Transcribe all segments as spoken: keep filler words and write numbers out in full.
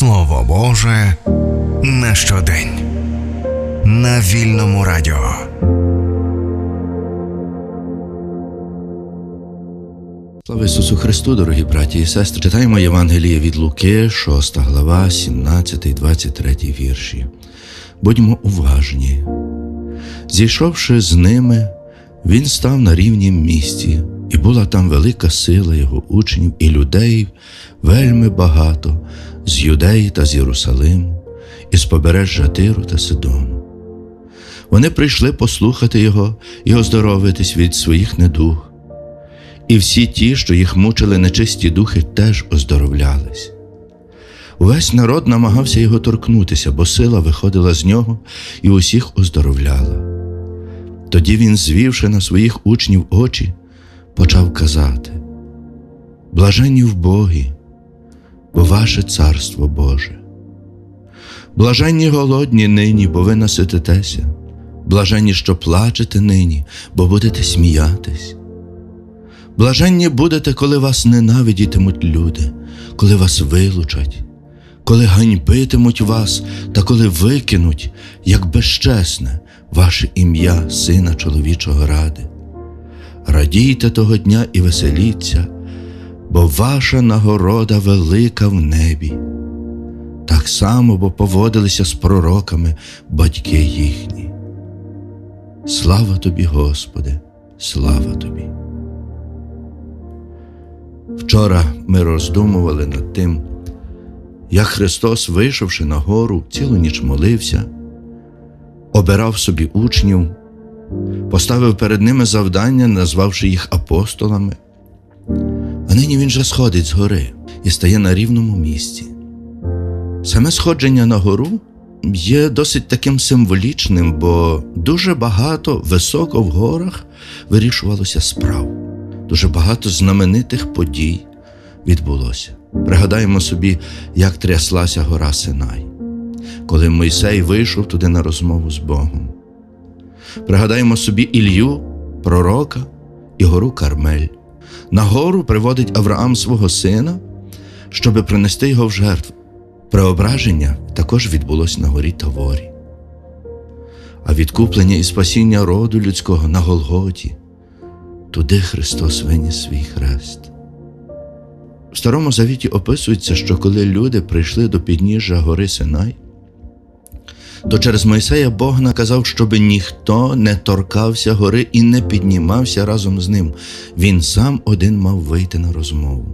Слово Боже на щодень. На Вільному радіо. Слава Ісусу Христу, дорогі браті і сестри. Читаємо Євангеліє від Луки, шоста глава, сімнадцятий двадцять третій вірші. Будьмо уважні. Зійшовши з ними, він став на рівнім місці, і була там велика сила його учнів і людей вельми багато з Юдеї та з Єрусалиму, і з побережжя Тиру та Сидону. Вони прийшли послухати його і оздоровитись від своїх недуг. І всі ті, що їх мучили нечисті духи, теж оздоровлялись. Увесь народ намагався його торкнутися, бо сила виходила з нього і усіх оздоровляла. Тоді він, звівши на своїх учнів очі, почав казати: «Блаженні вбогі, бо ваше царство Боже. Блаженні голодні нині, бо ви насититеся. Блаженні, що плачете нині, бо будете сміятись. Блаженні будете, коли вас ненавидітимуть люди, коли вас вилучать, коли ганьбитимуть вас та коли викинуть, як безчесне, ваше ім'я Сина Чоловічого ради. Радійте того дня і веселіться, бо ваша нагорода велика в небі. Так само, бо поводилися з пророками батьки їхні. Слава тобі, Господи, слава тобі». Вчора ми роздумували над тим, як Христос, вийшовши на гору, цілу ніч молився, обирав собі учнів, поставив перед ними завдання, назвавши їх апостолами. А нині він же сходить з гори і стає на рівному місці. Саме сходження на гору є досить таким символічним, бо дуже багато високо в горах вирішувалося справ. Дуже багато знаменитих подій відбулося. Пригадаємо собі, як тряслася гора Синай, коли Мойсей вийшов туди на розмову з Богом. Пригадаємо собі Ілью, пророка, і гору Кармель. На гору приводить Авраам свого сина, щоби принести його в жертву. Преображення також відбулося на горі Таворі. А відкуплення і спасіння роду людського на Голготі. Туди Христос виніс свій хрест. В Старому Завіті описується, що коли люди прийшли до підніжжя гори Синай, то через Мойсея Бог наказав, щоби ніхто не торкався гори і не піднімався разом з ним. Він сам один мав вийти на розмову.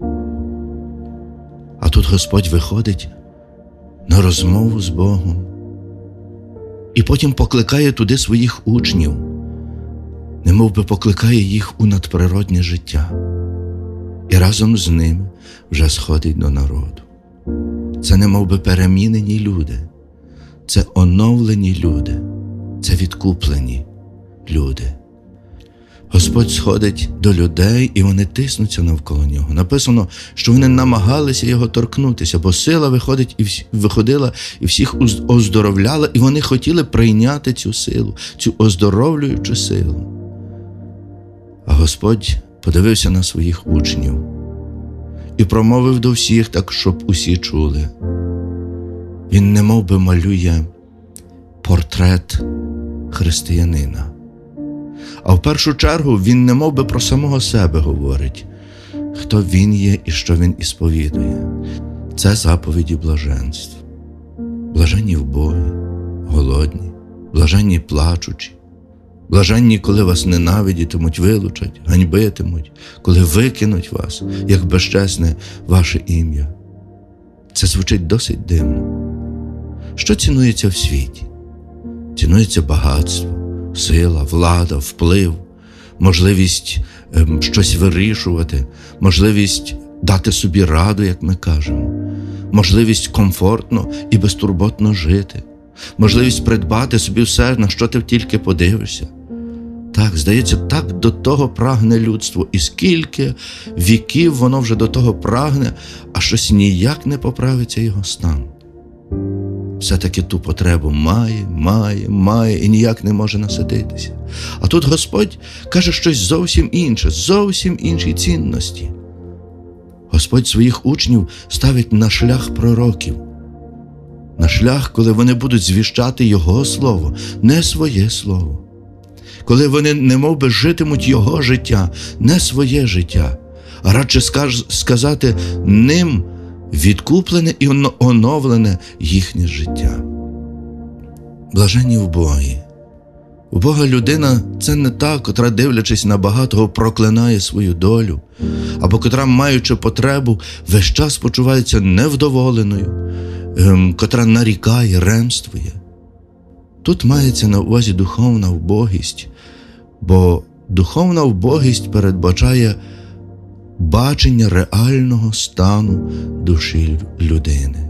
А тут Господь виходить на розмову з Богом і потім покликає туди своїх учнів, немов би покликає їх у надприроднє життя, і разом з ними вже сходить до народу. Це немов би перемінені люди, це оновлені люди, це відкуплені люди. Господь сходить до людей, і вони тиснуться навколо нього. Написано, що вони намагалися його торкнутися, бо сила виходить і всі, виходила і всіх оздоровляла, і вони хотіли прийняти цю силу, цю оздоровлюючу силу. А Господь подивився на своїх учнів і промовив до всіх так, щоб усі чули. Він немов би малює портрет християнина. А в першу чергу він немов би про самого себе говорить, хто він є і що він ісповідує. Це заповіді блаженств. Блаженні вбогі, голодні, блаженні плачучі, блаженні, коли вас ненавидітимуть, вилучать, ганьбитимуть, коли викинуть вас, як безчесне ваше ім'я. Це звучить досить дивно. Що цінується в світі? Цінується багатство, сила, влада, вплив, можливість ем, щось вирішувати, можливість дати собі раду, як ми кажемо, можливість комфортно і безтурботно жити, можливість придбати собі все, на що ти тільки подивишся. Так, здається, так до того прагне людство, і скільки віків воно вже до того прагне, а щось ніяк не поправиться його стан. Все-таки ту потребу має, має, має і ніяк не може насититися. А тут Господь каже щось зовсім інше, зовсім інші цінності. Господь своїх учнів ставить на шлях пророків, на шлях, коли вони будуть звіщати Його Слово, не своє слово. Коли вони немов би житимуть Його життя, не своє життя, а радше сказати, ним відкуплене і оновлене їхнє життя. Блаженні в Богі. У Бога людина – це не та, котра, дивлячись на багатого, проклинає свою долю, або котра, маючи потребу, весь час почувається невдоволеною, ем, котра нарікає, ремствує. Тут мається на увазі духовна вбогість, бо духовна вбогість передбачає бачення реального стану душі людини.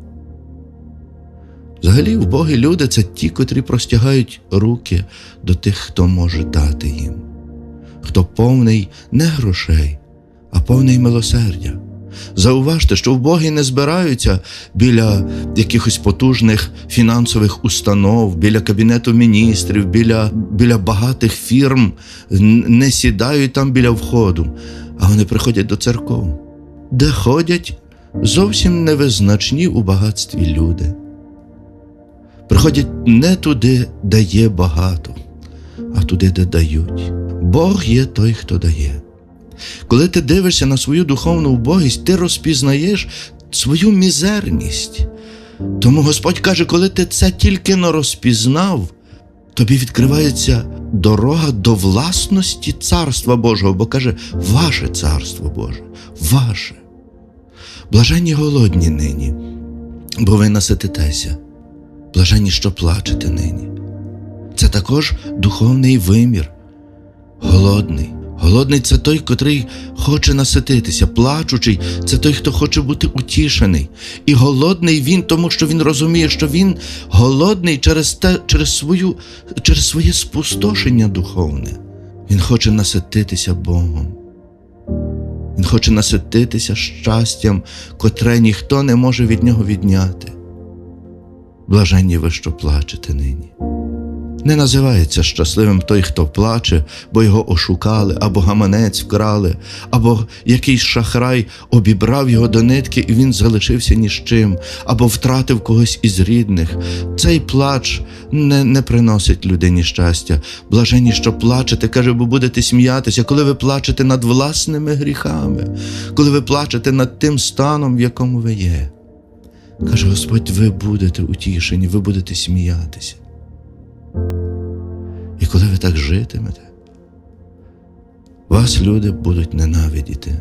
Взагалі, вбогі люди – це ті, котрі простягають руки до тих, хто може дати їм, хто повний не грошей, а повний милосердя. Зауважте, що вбогі не збираються біля якихось потужних фінансових установ, біля Кабінету міністрів, біля, біля багатих фірм, не сідають там біля входу, а вони приходять до церков, де ходять зовсім невизначні у багатстві люди. Приходять не туди, де є багато, а туди, де дають. Бог є той, хто дає. Коли ти дивишся на свою духовну вбогість, ти розпізнаєш свою мізерність. Тому Господь каже, коли ти це тільки-но розпізнав, тобі відкривається дорога до власності Царства Божого, бо каже, ваше Царство Боже, ваше. Блаженні голодні нині, бо ви насититеся. Блаженні, що плачете нині. Це також духовний вимір. Голодний. Голодний – це той, котрий хоче насититися. Плачучий – це той, хто хоче бути утішений. І голодний він, тому що він розуміє, що він голодний через, те, через, свою, через своє спустошення духовне. Він хоче насититися Богом. Він хоче насититися щастям, котре ніхто не може від нього відняти. Блаженні ви, що плачете нині. Не називається щасливим той, хто плаче, бо його ошукали, або гаманець вкрали, або якийсь шахрай обібрав його до нитки і він залишився ні з чим, або втратив когось із рідних. Цей плач не, не приносить людині щастя. Блаженні, що плачете, каже, бо будете сміятися, коли ви плачете над власними гріхами, коли ви плачете над тим станом, в якому ви є. Каже Господь, ви будете утішені, ви будете сміятися. І коли ви так житимете, вас люди будуть ненавидіти.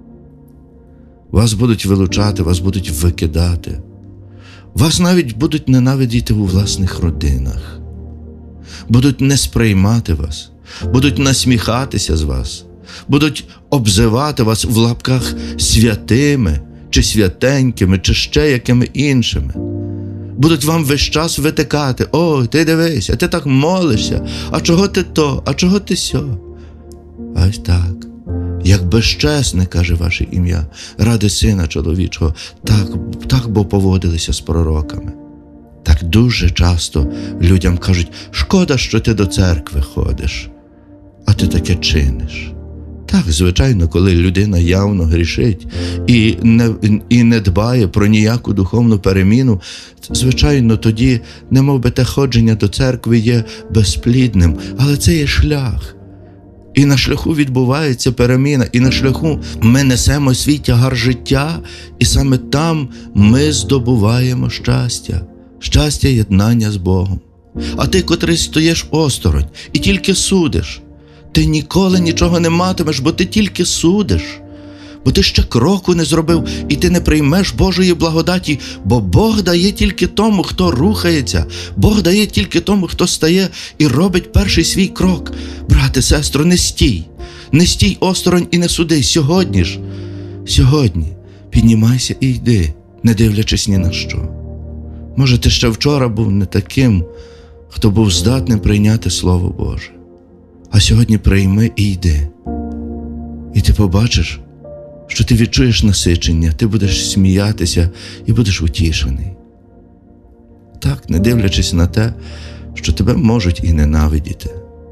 Вас будуть вилучати, вас будуть викидати. Вас навіть будуть ненавидіти у власних родинах. Будуть не сприймати вас, будуть насміхатися з вас, будуть обзивати вас в лапках святими, чи святенькими, чи ще якими іншими. Будуть вам весь час витикати. О, ти дивися, ти так молишся. А чого ти то, а чого ти сьо? А ось так. Як безчесне, каже ваше ім'я, ради Сина Чоловічого, так, так бо поводилися з пророками. Так дуже часто людям кажуть, шкода, що ти до церкви ходиш, а ти таке чиниш. Так, звичайно, коли людина явно грішить і не, і не дбає про ніяку духовну переміну, звичайно, тоді, немов би те ходження до церкви є безплідним, але це є шлях. І на шляху відбувається переміна, і на шляху ми несемо свій тягар життя, і саме там ми здобуваємо щастя, щастя єднання з Богом. А ти, котрий стоїш осторонь і тільки судиш, ти ніколи нічого не матимеш, бо ти тільки судиш, бо ти ще кроку не зробив, і ти не приймеш Божої благодаті, бо Бог дає тільки тому, хто рухається, Бог дає тільки тому, хто стає і робить перший свій крок. Брате, сестро, не стій, не стій осторонь і не суди, сьогодні ж, сьогодні піднімайся і йди, не дивлячись ні на що. Може, ти ще вчора був не таким, хто був здатним прийняти Слово Боже. А сьогодні прийми і йди. І ти побачиш, що ти відчуєш насичення, ти будеш сміятися і будеш утішений. Так, не дивлячись на те, що тебе можуть і ненавидіти.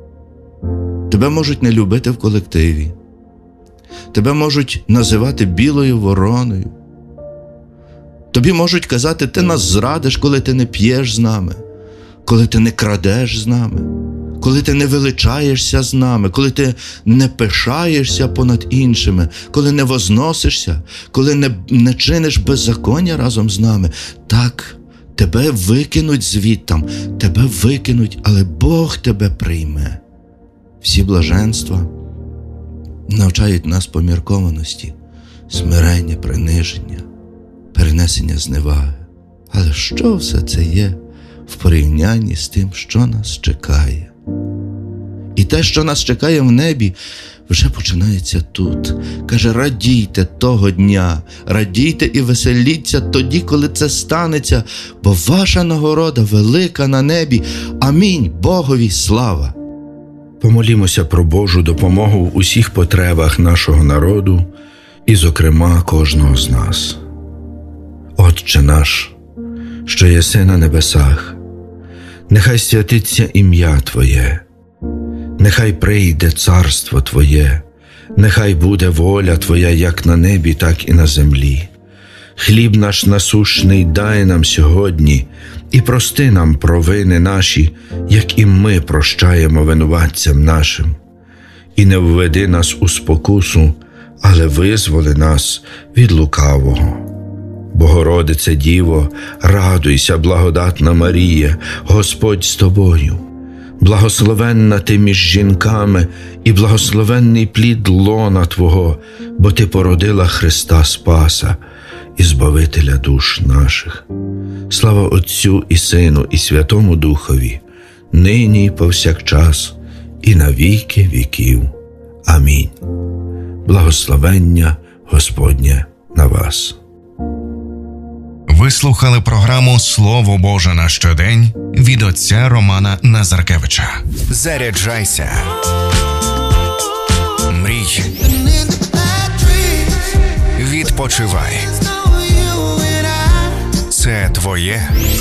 Тебе можуть не любити в колективі. Тебе можуть називати білою вороною. Тобі можуть казати, ти нас зрадиш, коли ти не п'єш з нами, коли ти не крадеш з нами, коли ти не величаєшся з нами, коли ти не пишаєшся понад іншими, коли не возносишся, коли не, не чиниш беззаконня разом з нами. Так, тебе викинуть звідтам, тебе викинуть, але Бог тебе прийме. Всі блаженства навчають нас поміркованості, смирення, приниження, перенесення зневаги. Але що все це є в порівнянні з тим, що нас чекає? І те, що нас чекає в небі, вже починається тут. Каже, радійте того дня, радійте і веселіться тоді, коли це станеться, бо ваша нагорода велика на небі. Амінь, Богові слава! Помолімося про Божу допомогу в усіх потребах нашого народу і, зокрема, кожного з нас. Отче наш, що єси на небесах, нехай святиться ім'я Твоє, нехай прийде царство Твоє, нехай буде воля Твоя як на небі, так і на землі. Хліб наш насущний дай нам сьогодні, і прости нам провини наші, як і ми прощаємо винуватцям нашим. І не введи нас у спокусу, але визволи нас від лукавого. Богородице Діво, радуйся, благодатна Марія, Господь з тобою. Благословенна ти між жінками, і благословенний плід лона Твого, бо ти породила Христа Спаса і Збавителя душ наших. Слава Отцю і Сину, і Святому Духові, нині і повсякчас, і на віки віків. Амінь. Благословення Господнє на вас. Ви слухали програму «Слово Боже на щодень» від отця Романа Назаркевича. Заряджайся. Мрій. Відпочивай. Це твоє